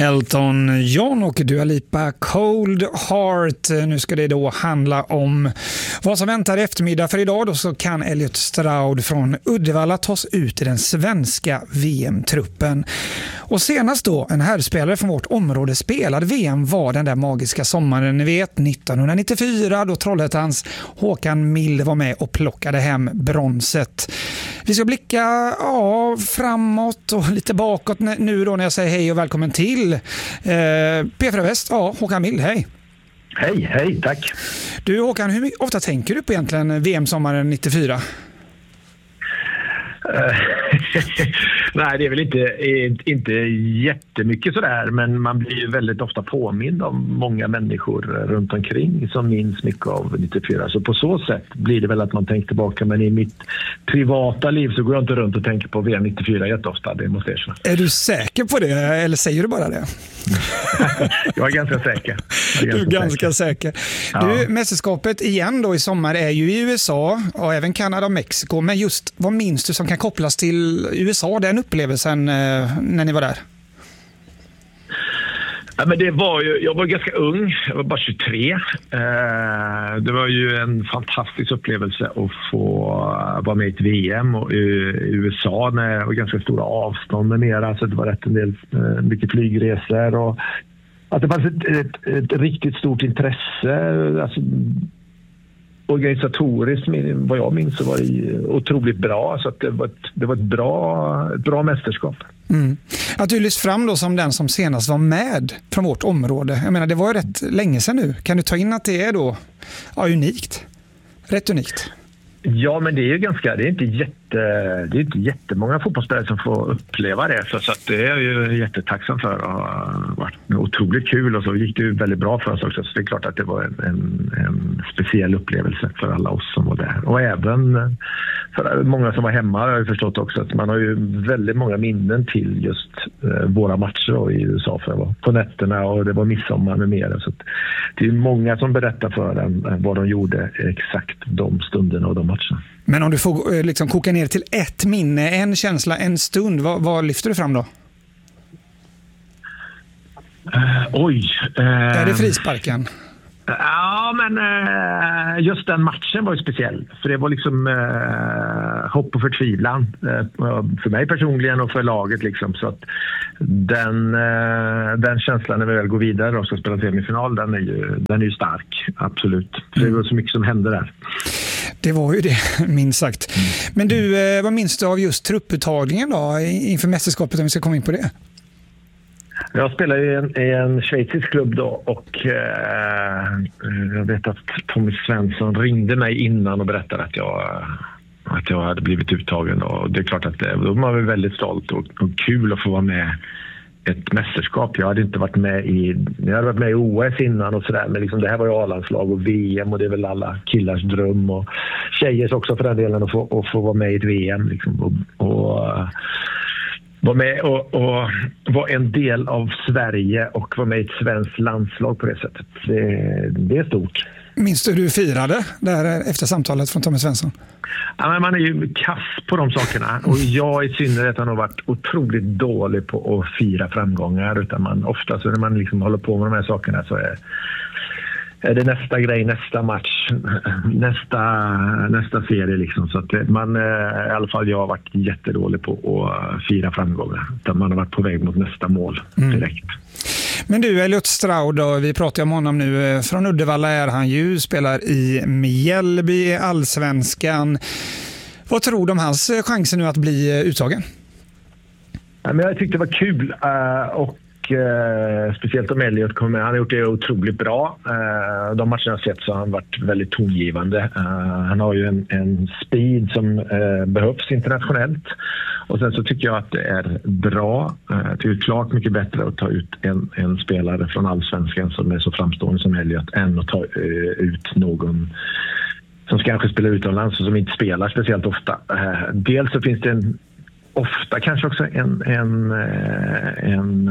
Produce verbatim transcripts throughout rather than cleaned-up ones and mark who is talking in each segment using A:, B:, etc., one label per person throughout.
A: Elton John och Dua Lipa Cold Heart. Nu ska det då handla om vad som väntar i eftermiddag, för idag då så kan Elliot Stroud från Uddevalla tas ut i den svenska V M-truppen. Och senast då en herrspelare från vårt område spelade V M var den där magiska sommaren, ni vet, nittonhundranittiofyra, då Trollhättans Håkan Mild var med och plockade hem bronset. Vi ska blicka ja, framåt och lite bakåt nu då när jag säger hej och välkommen till eh, P fyra Väst. Ja, Håkan Mild, hej.
B: Hej, hej, tack.
A: Du Håkan, hur ofta tänker du på egentligen V M-sommaren nittiofyra?
B: Nej, det är väl inte, inte jättemycket sådär, men man blir ju väldigt ofta påmind om många människor runt omkring som minns mycket av nittiofyra. Så på så sätt blir det väl att man tänker tillbaka, men i mitt privata liv så går jag inte runt och tänker på V M nittiofyra jätteofta, det måste jag erkänna.
A: Är du säker på det, eller säger du bara det?
B: Jag är ganska säker. Jag är
A: ganska du är ganska säker. säker. Du,
B: ja.
A: Mästerskapet igen då i sommar är ju i U S A och även Kanada och Mexiko, men just vad minns du som kan kopplas till U S A, den upplevelsen eh, när ni var där?
B: Ja, men det var ju, jag var ganska ung, jag var bara tjugotre. Eh, det var ju en fantastisk upplevelse att få vara med i ett V M och i, i U S A med och ganska stora avstånd med mera, så det var rätt en del, eh, mycket flygresor och att det fanns ett, ett, ett riktigt stort intresse. Alltså, organisatoriskt, vad jag minns, så var det otroligt bra, så att det var ett, det var ett bra, ett bra mästerskap.
A: Mm. Att du lyfts fram då som den som senast var med från vårt område, jag menar det var ju rätt länge sedan nu, kan du ta in att det är då ja, unikt, rätt unikt? Ja,
B: men det är ju ganska, det är inte jätte, det är inte jättemånga fotbollsspelare som får uppleva det, så, så att det är jag ju jättetacksam för och har varit otroligt kul, och så gick det ju väldigt bra för oss också, så det är klart att det var en, en, en speciell upplevelse för alla oss som var där, och även för många som var hemma har jag förstått också att man har ju väldigt många minnen till just eh, våra matcher då, i U S A, för det var på nätterna och det var midsommar med mera, så att det är många som berättar för en vad de gjorde exakt de stunderna och de matcherna.
A: Men om du får liksom koka ner till ett minne, en känsla, en stund, vad, vad lyfter du fram då?
B: Uh, oj. Uh,
A: är det frisparken?
B: Ja, men uh, just den matchen var ju speciell. För det var liksom uh, hopp och förtvivlan uh, för mig personligen och för laget. Liksom. Så att den, uh, den känslan när vi väl går vidare och ska spela semifinal, den är ju, den är ju stark, absolut. För det var så mycket som hände där.
A: Det var ju det, minst sagt. Mm. Men du, vad minns du av just trupputtagningen då inför mästerskapet, om vi ska komma in på det?
B: Jag spelar i en, i en schweizisk klubb då, och eh, jag vet att Tommy Svensson ringde mig innan och berättade att jag, att jag hade blivit uttagen, och det är klart att det, då var vi väldigt stolt och, och kul att få vara med ett mästerskap. Jag hade inte varit med i, jag hade varit med i O S innan och sådär, men liksom det här var ju A-landslag och V M, och det är väl alla killars dröm och tjejers också för den delen att få, att få vara med i ett V M liksom, och, och vara med och, och vara en del av Sverige och vara med i ett svenskt landslag på det sättet. Det, det är stort.
A: Minns du hur du firade där efter samtalet från Tommy Svensson?
B: Ja, men man är ju kass på de sakerna, och jag i synnerhet har nog varit otroligt dålig på att fira framgångar, utan man ofta så när man liksom håller på med de här sakerna så är, är det nästa grej, nästa match, nästa, nästa serie liksom. Så att man, i alla fall jag har varit jättedålig på att fira framgångar, utan man har varit på väg mot nästa mål direkt. Mm.
A: Men du, Elliot Stroud då, vi pratar om honom nu, från Uddevalla är han ju, spelar i Mjällby i Allsvenskan. Vad tror du om hans chanser nu att bli uttagen?
B: Ja, men jag tyckte det var kul och Uh, speciellt om Elliot kommer. Han har gjort det otroligt bra. Uh, de matcherna jag har sett så har han varit väldigt tongivande. Uh, han har ju en, en speed som uh, behövs internationellt. Och sen så tycker jag att det är bra. Uh, det är klart mycket bättre att ta ut en, en spelare från Allsvenskan som är så framstående som Elliot än att ta uh, ut någon som ska kanske spela utomlands och som inte spelar speciellt ofta. Uh, dels så finns det en ofta kanske också en, en, en,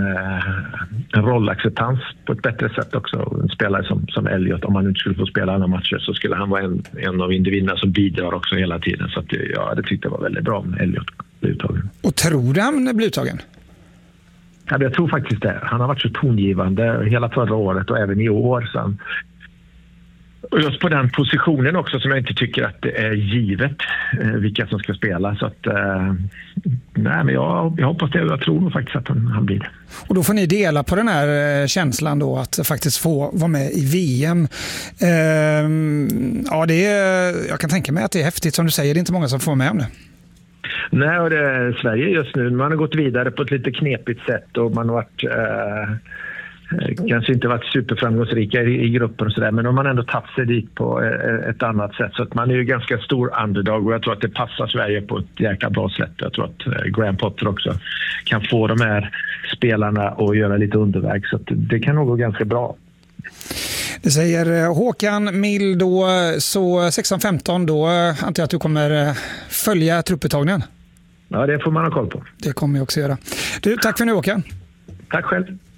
B: en rollacceptans på ett bättre sätt också. En spelare som, som Elliot, om han inte skulle få spela alla matcher så skulle han vara en, en av individerna som bidrar också hela tiden. Så att ja, det tyckte jag var väldigt bra om Elliot blev uttagen.
A: Och tror du han blir uttagen?
B: Ja, jag tror faktiskt det. Han har varit så tongivande hela förra året och även i år. Sen. Och just på den positionen också som jag inte tycker att det är givet eh, vilka som ska spela. Så att, eh, nej, men jag, jag hoppas det och jag tror nog faktiskt att han, han blir det.
A: Och då får ni dela på den här känslan då att faktiskt få vara med i V M. Eh, ja, det är, jag kan tänka mig att det är häftigt som du säger. Det är inte många som får med om det.
B: Nej, och det är Sverige just nu. Man har gått vidare på ett lite knepigt sätt och man har varit... Eh, kanske inte varit superframgångsrika i, i grupper och sådär, men de har ändå tagit sig dit på ett annat sätt. Så att man är ju ganska stor underdog och jag tror att det passar Sverige på ett jäkla bra sätt. Jag tror att Graham Potter också kan få de här spelarna att göra lite underverk, så att det kan nog gå ganska bra.
A: Det säger Håkan Mild då, så sexton femton då antar jag att du kommer följa trupputtagningen.
B: Ja, det får man ha koll på.
A: Det kommer jag också göra. Du, tack för nu Håkan.
B: Tack själv.